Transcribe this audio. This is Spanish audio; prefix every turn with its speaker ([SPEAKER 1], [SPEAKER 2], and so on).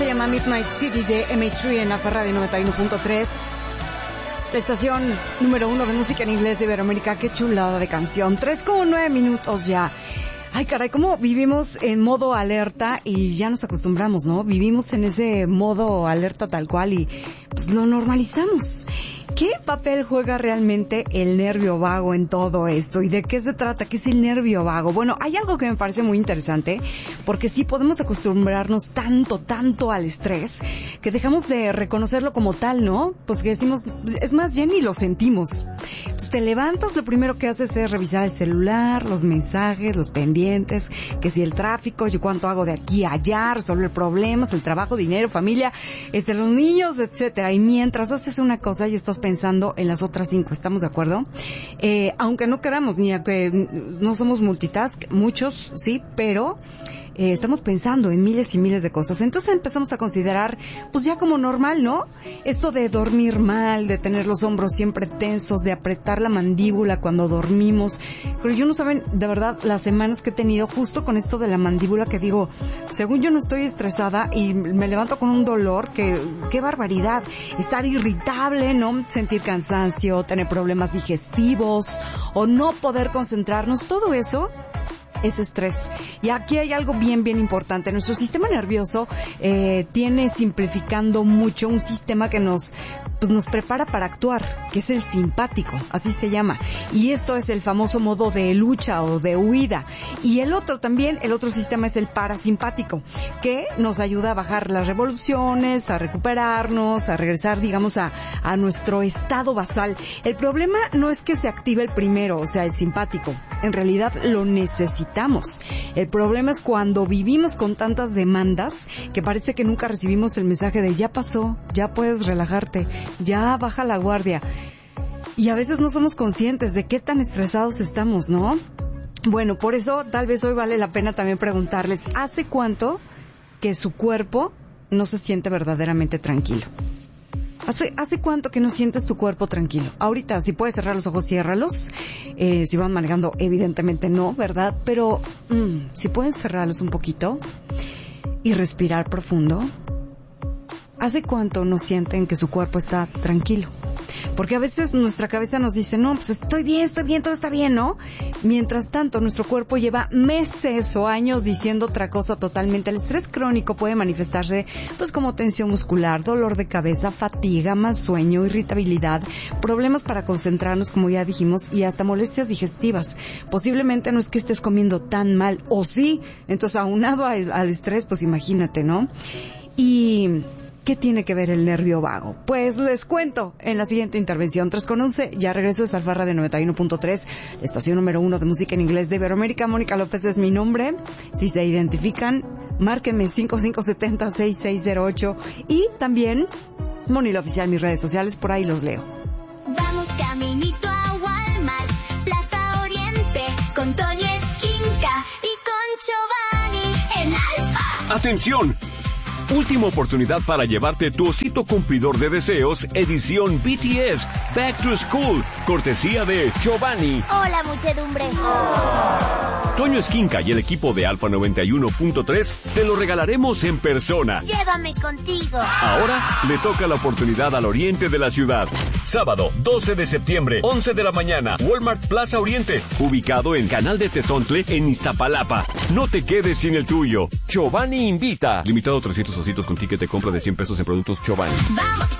[SPEAKER 1] se llama Midnight City de MH3 en la Radio 91.3. La estación número 1 de música en inglés de Iberoamérica. Qué chulada de canción. 3:09 minutos ya. Ay, caray, cómo vivimos en modo alerta y ya nos acostumbramos, ¿no? Vivimos en ese modo alerta tal cual y pues lo normalizamos. ¿Qué papel juega realmente el nervio vago en todo esto? ¿Y de qué se trata? ¿Qué es el nervio vago? Bueno, hay algo que me parece muy interesante, porque sí podemos acostumbrarnos tanto al estrés, que dejamos de reconocerlo como tal, ¿no? Pues que decimos, es más, ya ni lo sentimos. Entonces te levantas, lo primero que haces es revisar el celular, los mensajes, los pendientes, que si el tráfico, yo cuánto hago de aquí a allá, resolver problemas, el trabajo, dinero, familia, los niños, etcétera. Y mientras haces una cosa y estás pensando en las otras 5, ¿estamos de acuerdo? Aunque no queramos, ni aunque no somos multitask, muchos sí, pero estamos pensando en miles y miles de cosas. Entonces empezamos a considerar, pues ya como normal, ¿no? Esto de dormir mal, de tener los hombros siempre tensos, de apretar la mandíbula cuando dormimos. Pero yo no saben, de verdad, las semanas que he tenido justo con esto de la mandíbula, que digo, según yo no estoy estresada y me levanto con un dolor, que qué barbaridad. Estar irritable, ¿no? Sentir cansancio, tener problemas digestivos o no poder concentrarnos, todo eso es estrés. Y aquí hay algo bien importante. Nuestro sistema nervioso tiene, simplificando mucho, un sistema que nos prepara para actuar, que es el simpático, así se llama. Y esto es el famoso modo de lucha o de huida. Y el otro sistema es el parasimpático, que nos ayuda a bajar las revoluciones, a recuperarnos, a regresar, digamos, a nuestro estado basal. El problema no es que se active el primero, o sea, el simpático. En realidad lo necesitamos. El problema es cuando vivimos con tantas demandas que parece que nunca recibimos el mensaje de ya pasó, ya puedes relajarte, ya baja la guardia. Y a veces no somos conscientes de qué tan estresados estamos, ¿no? Bueno, por eso tal vez hoy vale la pena también preguntarles, ¿hace cuánto que su cuerpo no se siente verdaderamente tranquilo? ¿Hace cuánto que no sientes tu cuerpo tranquilo? Ahorita, si puedes cerrar los ojos, ciérralos. Si van manejando, evidentemente no, ¿verdad? Pero si pueden cerrarlos un poquito y respirar profundo. ¿Hace cuánto no sienten que su cuerpo está tranquilo? Porque a veces nuestra cabeza nos dice, no, pues estoy bien, todo está bien, ¿no? Mientras tanto, nuestro cuerpo lleva meses o años diciendo otra cosa totalmente. El estrés crónico puede manifestarse, pues, como tensión muscular, dolor de cabeza, fatiga, mal sueño, irritabilidad, problemas para concentrarnos, como ya dijimos, y hasta molestias digestivas. Posiblemente no es que estés comiendo tan mal, o sí. Entonces, aunado al estrés, pues imagínate, ¿no? Y ¿qué tiene que ver el nervio vago? Pues les cuento en la siguiente intervención. 3:11, ya regreso de Alfa Radio 91.3, la estación número 1 de música en inglés de Iberoamérica. Mónica López es mi nombre. Si se identifican, márquenme 5570-6608 y también Monila Oficial, mis redes sociales, por ahí los leo.
[SPEAKER 2] Vamos caminito a Walmart, Plaza Oriente, con Toño Esquinca y con Giovanni en Alfa.
[SPEAKER 3] ¡Atención! Última oportunidad para llevarte tu osito cumplidor de deseos, edición BTS, Back to School, cortesía de Giovanni.
[SPEAKER 2] Hola, muchedumbre.
[SPEAKER 3] Toño Esquinca y el equipo de Alfa 91.3 te lo regalaremos en persona.
[SPEAKER 2] Llévame contigo.
[SPEAKER 3] Ahora le toca la oportunidad al oriente de la ciudad. Sábado, 12 de septiembre, 11 de la mañana, Walmart Plaza Oriente, ubicado en Canal de Tetontle, en Iztapalapa. No te quedes sin el tuyo. Giovanni invita. Limitado a 300 ositos con ticket de compra de $100 en productos Giovanni.
[SPEAKER 2] Vamos.